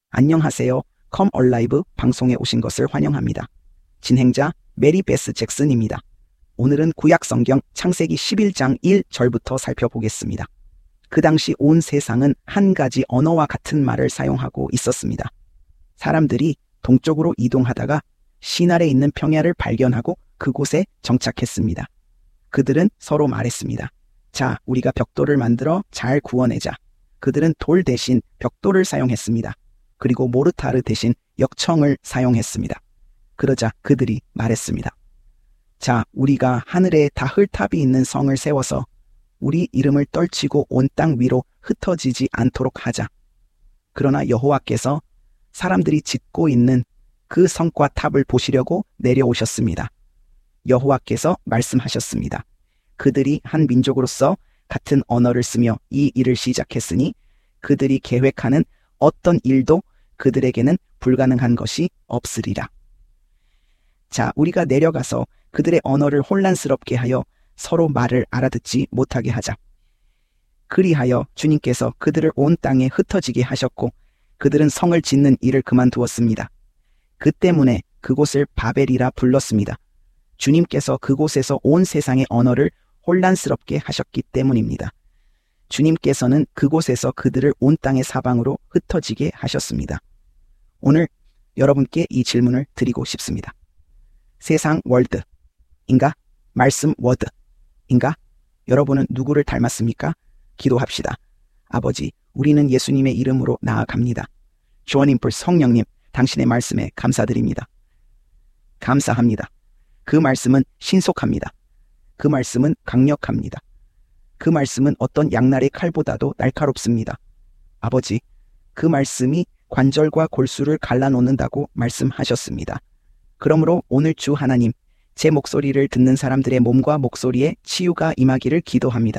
안녕하세요. Come Alive 방송에 오신 것을 환영합니다. 진행자 메리 베스 잭슨입니다. 오늘은 구약 성경 창세기 11장 1절부터 살펴보겠습니다. 그 당시 온 세상은 한 가지 언어와 같은 말을 사용하고 있었습니다. 사람들이 동쪽으로 이동하다가 시날에 있는 평야를 발견하고 그곳에 정착했습니다. 그들은 서로 말했습니다. 자, 우리가 벽돌을 만들어 잘 구워내자. 그들은 돌 대신 벽돌을 사용했습니다. 그리고 모르타르 대신 역청을 사용했습니다. 그러자 그들이 말했습니다. 자, 우리가 하늘에 다흙탑이 있는 성을 세워서 우리 이름을 떨치고 온 땅 위로 흩어지지 않도록 하자. 그러나 여호와께서 사람들이 짓고 있는 그 성과 탑을 보시려고 내려오셨습니다. 여호와께서 말씀하셨습니다. 그들이 한 민족으로서 같은 언어를 쓰며 이 일을 시작했으니 그들이 계획하는 어떤 일도 그들에게는 불가능한 것이 없으리라. 자, 우리가 내려가서 그들의 언어를 혼란스럽게 하여 서로 말을 알아듣지 못하게 하자. 그리하여 주님께서 그들을 온 땅에 흩어지게 하셨고 그들은 성을 짓는 일을 그만두었습니다. 그 때문에 그곳을 바벨이라 불렀습니다. 주님께서 그곳에서 온 세상의 언어를 혼란스럽게 하셨기 때문입니다. 주님께서는 그곳에서 그들을 온 땅의 사방으로 흩어지게 하셨습니다. 오늘 여러분께 이 질문을 드리고 싶습니다. 세상 월드인가? 말씀 워드인가? 여러분은 누구를 닮았습니까? 기도합시다. 아버지, 우리는 예수님의 이름으로 나아갑니다. 주원님풀 성령님, 당신의 말씀에 감사드립니다. 감사합니다. 그 말씀은 신속합니다. 그 말씀은 강력합니다. 그 말씀은 어떤 양날의 칼보다도 날카롭습니다. 아버지, 그 말씀이 관절과 골수를 갈라놓는다고 말씀하셨습니다. 그러므로 오늘 주 하나님, 제 목소리를 듣는 사람들의 몸과 목소리에 치유가 임하기를 기도합니다.